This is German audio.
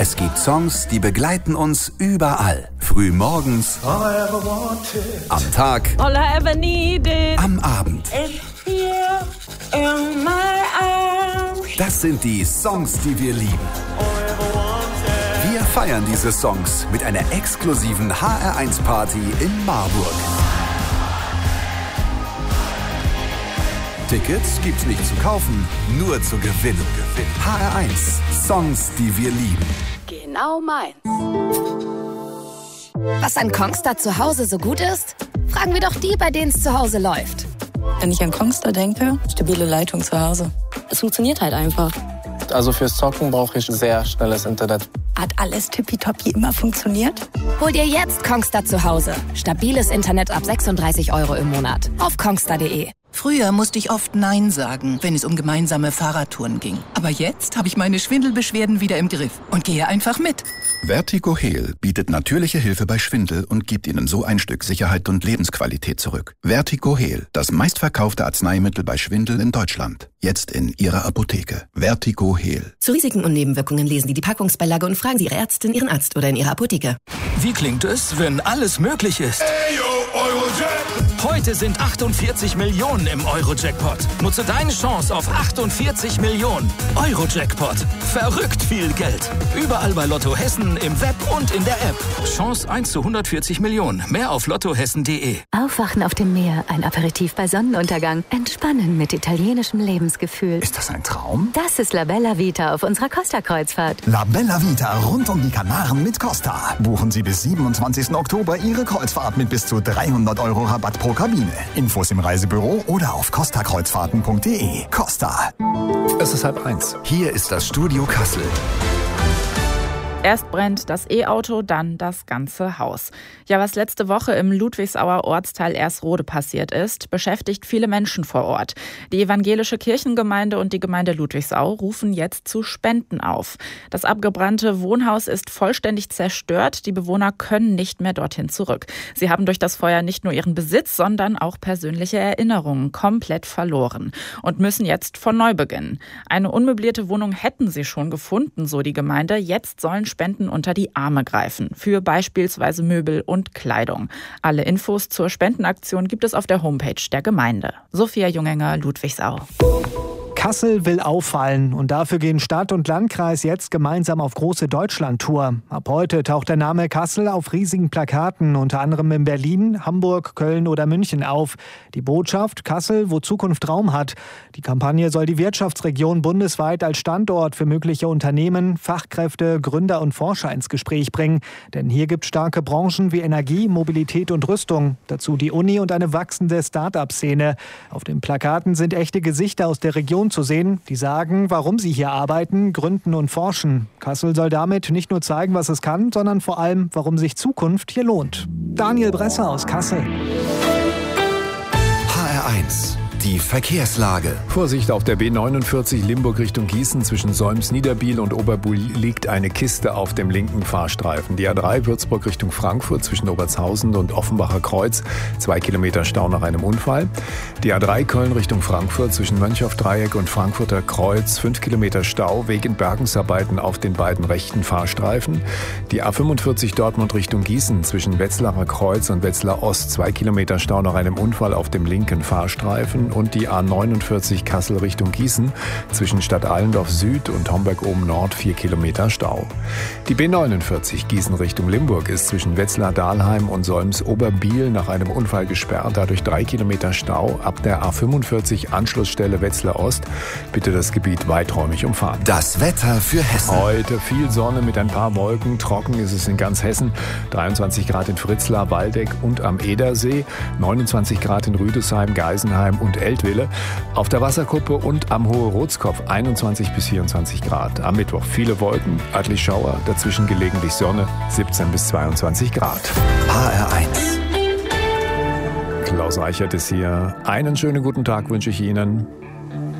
Es gibt Songs, die begleiten uns überall. Früh morgens, am Tag, all I ever needed, am Abend. is here in my arms. Das sind die Songs, die wir lieben. Wir feiern diese Songs mit einer exklusiven HR1-Party in Marburg. Tickets gibt's nicht zu kaufen, nur zu gewinnen. HR1, Songs, die wir lieben. Genau meins. Was an Kongstar zu Hause so gut ist? Fragen wir doch die, bei denen es zu Hause läuft. Wenn ich an Kongstar denke, stabile Leitung zu Hause. Es funktioniert halt einfach. Also fürs Zocken brauche ich sehr schnelles Internet. Hat alles tippitoppi immer funktioniert? Hol dir jetzt Kongstar zu Hause. Stabiles Internet ab 36 € im Monat. Auf kongstar.de. Früher musste ich oft Nein sagen, wenn es um gemeinsame Fahrradtouren ging. Aber jetzt habe ich meine Schwindelbeschwerden wieder im Griff und gehe einfach mit. Vertigo Heal bietet natürliche Hilfe bei Schwindel und gibt Ihnen so ein Stück Sicherheit und Lebensqualität zurück. Vertigo Heal, das meistverkaufte Arzneimittel bei Schwindel in Deutschland. Jetzt in Ihrer Apotheke. Vertigo Heal. Zu Risiken und Nebenwirkungen lesen Sie die Packungsbeilage und fragen Sie Ihre Ärztin, Ihren Arzt oder in Ihrer Apotheke. Wie klingt es, wenn alles möglich ist? Heute sind 48 Millionen im Euro-Jackpot. Nutze deine Chance auf 48 Millionen. Euro-Jackpot. Verrückt viel Geld. Überall bei Lotto Hessen, im Web und in der App. Chance 1 zu 140 Millionen. Mehr auf lottohessen.de. Aufwachen auf dem Meer, ein Aperitif bei Sonnenuntergang. Entspannen mit italienischem Lebensgefühl. Ist das ein Traum? Das ist La Bella Vita auf unserer Costa-Kreuzfahrt. La Bella Vita rund um die Kanaren mit Costa. Buchen Sie bis 27. Oktober Ihre Kreuzfahrt mit bis zu 300 € Rabatt pro Kabine. Infos im Reisebüro oder auf costakreuzfahrten.de. Costa. Es ist 12:30. Hier ist das Studio Kassel. Erst brennt das E-Auto, dann das ganze Haus. Ja, was letzte Woche im Ludwigsauer Ortsteil Ersrode passiert ist, beschäftigt viele Menschen vor Ort. Die evangelische Kirchengemeinde und die Gemeinde Ludwigsau rufen jetzt zu Spenden auf. Das abgebrannte Wohnhaus ist vollständig zerstört. Die Bewohner können nicht mehr dorthin zurück. Sie haben durch das Feuer nicht nur ihren Besitz, sondern auch persönliche Erinnerungen komplett verloren und müssen jetzt von neu beginnen. Eine unmöblierte Wohnung hätten sie schon gefunden, so die Gemeinde. Jetzt sollen Spenden unter die Arme greifen, für beispielsweise Möbel und Kleidung. Alle Infos zur Spendenaktion gibt es auf der Homepage der Gemeinde. Sophia Jungenger, Ludwigsau. Kassel will auffallen und dafür gehen Stadt und Landkreis jetzt gemeinsam auf große Deutschlandtour. Ab heute taucht der Name Kassel auf riesigen Plakaten, unter anderem in Berlin, Hamburg, Köln oder München auf. Die Botschaft: Kassel, wo Zukunft Raum hat. Die Kampagne soll die Wirtschaftsregion bundesweit als Standort für mögliche Unternehmen, Fachkräfte, Gründer und Forscher ins Gespräch bringen. Denn hier gibt es starke Branchen wie Energie, Mobilität und Rüstung. Dazu die Uni und eine wachsende Start-up-Szene. Auf den Plakaten sind echte Gesichter aus der Region zu sehen, die sagen, warum sie hier arbeiten, gründen und forschen. Kassel soll damit nicht nur zeigen, was es kann, sondern vor allem, warum sich Zukunft hier lohnt. Daniel Bresser aus Kassel. HR1, die Verkehrslage. Vorsicht auf der B49 Limburg Richtung Gießen. Zwischen Solms-Niederbiel und Oberbuhl liegt eine Kiste auf dem linken Fahrstreifen. Die A3 Würzburg Richtung Frankfurt zwischen Obertshausen und Offenbacher Kreuz. 2 Kilometer Stau nach einem Unfall. Die A3 Köln Richtung Frankfurt zwischen Mönchhoff-Dreieck und Frankfurter Kreuz. 5 Kilometer Stau wegen Bergungsarbeiten auf den beiden rechten Fahrstreifen. Die A45 Dortmund Richtung Gießen zwischen Wetzlarer Kreuz und Wetzlar Ost. 2 Kilometer Stau nach einem Unfall auf dem linken Fahrstreifen. Und die A49 Kassel Richtung Gießen zwischen Stadt Allendorf Süd und Homberg oben Nord 4 Kilometer Stau. Die B49 Gießen Richtung Limburg ist zwischen Wetzlar-Dahlheim und Solms-Oberbiel nach einem Unfall gesperrt, dadurch 3 Kilometer Stau. Ab der A45 Anschlussstelle Wetzlar Ost bitte das Gebiet weiträumig umfahren. Das Wetter für Hessen. Heute viel Sonne mit ein paar Wolken. Trocken ist es in ganz Hessen. 23 Grad in Fritzlar, Waldeck und am Edersee. 29 Grad in Rüdesheim, Geisenheim und Eltville. Auf der Wasserkuppe und am Hohe Rotskopf 21 bis 24 Grad. Am Mittwoch viele Wolken, örtlich Schauer, dazwischen gelegentlich Sonne, 17 bis 22 Grad. HR1. Klaus Reichert ist hier. Einen schönen guten Tag wünsche ich Ihnen.